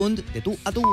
de tu a tu.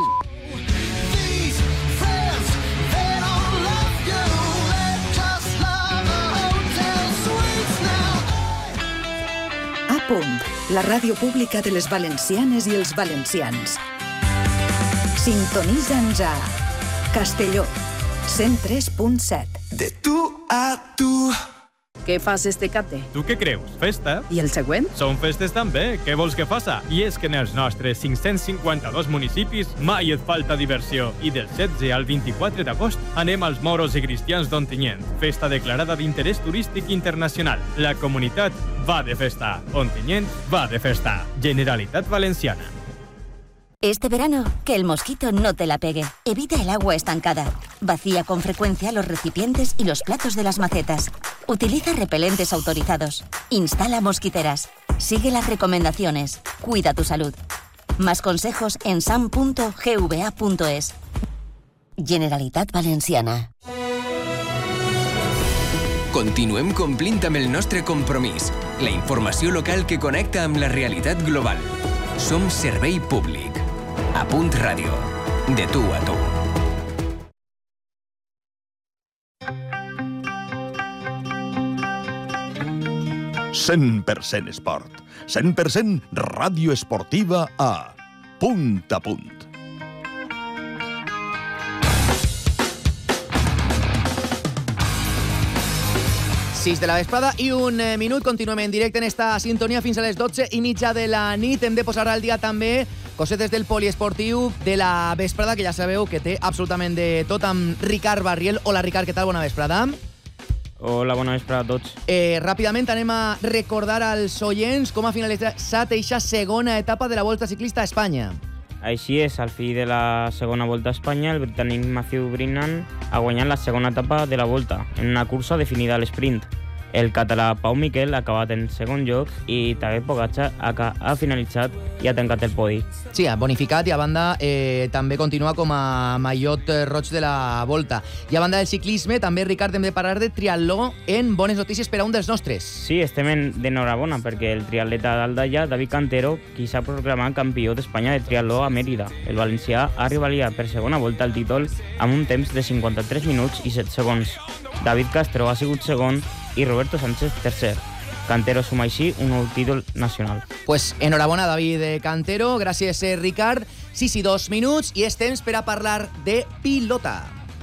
A punt, la ràdio pública de les valencianes i els valencians. Sintonitza'ns a Castelló, 103.7. De tu a tu. Què fas este cate? Tu què creus? Festa? I el següent? Són festes també, què vols que faça? I és que en els nostres 552 municipis mai et falta diversió. I del 16 al 24 d'agost anem als Moros i Cristians d'Ontinyent, festa declarada d'interès turístic internacional. La comunitat va de festa. Ontinyent va de festa. Generalitat Valenciana. Este verano, que el mosquito no te la pegue. Evita el agua estancada. Vacía con frecuencia los recipientes y los platos de las macetas. Utiliza repelentes autorizados. Instala mosquiteras. Sigue las recomendaciones. Cuida tu salud. Más consejos en sam.gva.es. Generalitat Valenciana. Continuem complint amb el nostre compromís. La informació local que connecta amb la realitat global. Som servei públic. A Punt Ràdio. De tu a tu. «100% esport». 100% ràdio esportiva a Punt a Punt. De la vesprada i un minut. Continuem en directe en esta sintonia fins a les 12:30 de la nit. Hem de posar al dia també cosetes del poliesportiu de la vesprada, que ja sabeu que té absolutament de tot, amb Ricard Barriel. Hola, Ricard, què tal? Bona vesprada. Hola, bona vesprada a tots. Ràpidament anem a recordar als oients com ha finalitzat eixa segona etapa de la Volta Ciclista a Espanya. Així és, al fi de la segona Volta a Espanya, el britànic Matthew Brennan ha guanyat la segona etapa de la Volta, en una cursa definida a l'esprint. El català Pau Miquel ha acabat en segon lloc i Tadej Pogačar ha finalitzat i ha tancat el podi. Sí, ha bonificat i a banda també continua com a mallot roig de la Volta. I a banda del ciclisme, també, Ricard, hem de parlar de triatló en bones notícies per a un dels nostres. Sí, estem d'enhorabona perquè el triatleta d'Aldaia, David Cantero, qui s'ha proclamat campió d'Espanya de triatló a Mèrida. El valencià ha rivaliat per segona volta al títol amb un temps de 53 minuts i 7 segons. David Castro ha sigut segon i Roberto Sánchez tercer. Cantero suma així un nou títol nacional. Pues enhorabona, David Cantero. Gràcies, Ricard. 6 i 2 minuts i és temps per a parlar de pilota.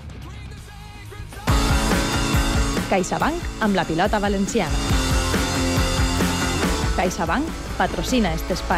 CaixaBank amb la pilota valenciana. CaixaBank patrocina este espai.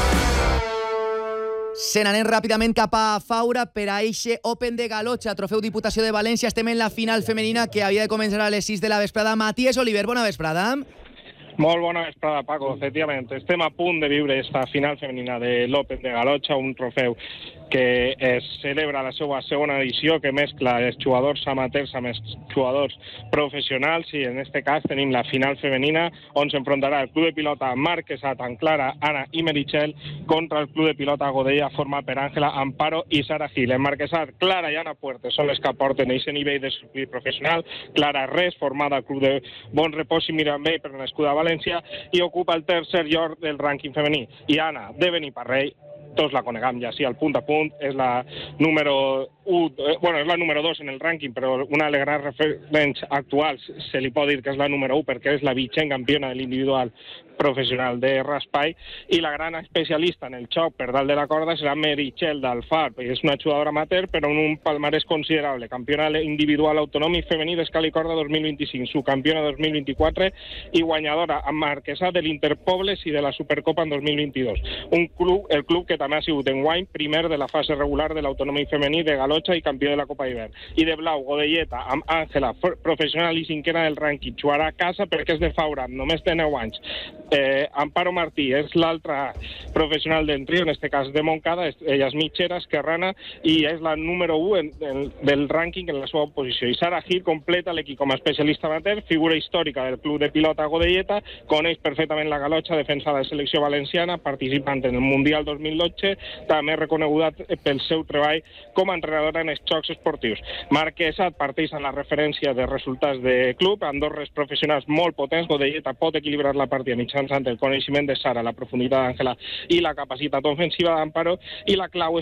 Se n'anem ràpidament cap a Faura per a eixe Open de Galotxa, trofeu Diputació de València. Estem en la final femenina que havia de començar a les 6 de la vesprada. Matías Oliver, bona vesprada. Molt bona vesprada, Paco. Efectivament, estem a punt de viure esta final femenina de l'Open de Galotxa, un trofeu que es celebra la seva segona edició, que mescla els jugadors amateurs amb els jugadors professionals, i en este cas tenim la final femenina, on s'enfrontarà el club de pilota Marquesat amb Clara, Anna i Meritxell contra el club de pilota Godella, format per Àngela, Amparo i Sara Gil. En Marquesat, Clara i Anna Puertes són les que aporten aquest nivell de circuit professional. Clara Res, formada al club de Bon Repòs i Mirambell, però nascuda a València, i ocupa el tercer lloc del rànquing femení. I Anna, de Beniparrell, tots la conegam ja, sí, al punt a punt, és la número 1, és la número 2 en el rànquing, però una de les grans referents actuals se li pot dir que és la número 1 perquè és la vigent campiona de l'individual professional de Raspai, i la gran especialista en el xoc per dalt de la corda serà Meritxell d'Alfar, perquè és una jugadora amateur però en un palmarès considerable, campiona individual autonòmic femení d'escala i corda 2025, subcampiona 2024 i guanyadora amb Marquesat de l'Interpobles i de la Supercopa en 2022. El club que també ha sigut enguany primer de la fase regular de l'autonòmic femení de Galotxa i campió de la Copa d'Hivern. I de blau, Godelleta, amb Àngela, professional i cinquena del rànquing, jugarà a casa perquè és de Faura, només té 9 anys. Amparo Martí és l'altra professional del trio, en este cas de Montcada, ella és mitgera, esquerrana, i és la número 1 del rànquing en la seva posició. I Sara Gil completa l'equip com a especialista amateur, figura històrica del club de pilota Godelleta, coneix perfectament la Galotxa, defensa de la selecció valenciana, participant en el Mundial 2012, també reconeguda pel seu treball com a entrenador guanyadora en els Jocs Esportius. Marquesa parteix en la referència de resultats de club, amb dos res professionals molt potents. Godelleta pot equilibrar la partida mitjançant el coneixement de Sara, la profunditat d'Àngela i la capacitat ofensiva d'Amparo, i la clau